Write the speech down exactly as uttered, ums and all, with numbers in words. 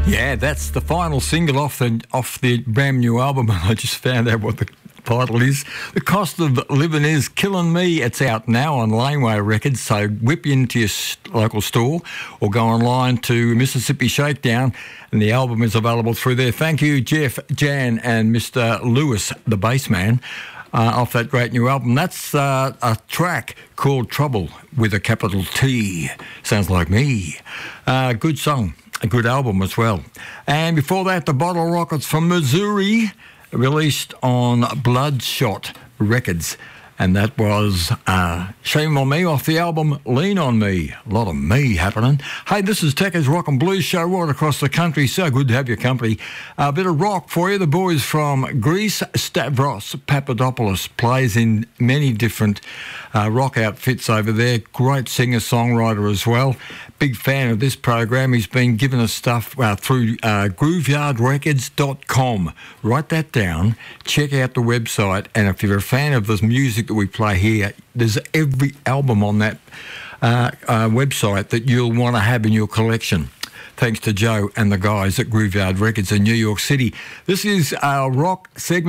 Yeah, that's the final single off the off the brand new album. I just found out what the title is. The Cost of Living Is Killing Me. It's out now on Laneway Records, so whip into your local store or go online to Mississippi Shakedown, and the album is available through there. Thank you, Jeff, Jan, and Mister Lewis, the bass man, uh, off that great new album. That's uh, a track called Trouble with a capital T. Sounds like me. Uh, good song. A good album as well. And before that, the Bottle Rockets from Missouri, released on Bloodshot Records. And that was uh, Shame on Me off the album Lean on Me. A lot of me happening. Hey, this is Tekka's Rock and Blues Show right across the country. So good to have your company. A bit of rock for you. The boys from Greece, Stavros Papadopoulos, plays in many different uh, rock outfits over there. Great singer-songwriter as well. Big fan of this program. He's been giving us stuff uh, through uh, grooveyard records dot com. Write that down. Check out the website. And if you're a fan of the music that we play here, there's every album on that uh, uh, website that you'll want to have in your collection. Thanks to Joe and the guys at Grooveyard Records in New York City. This is our rock segment.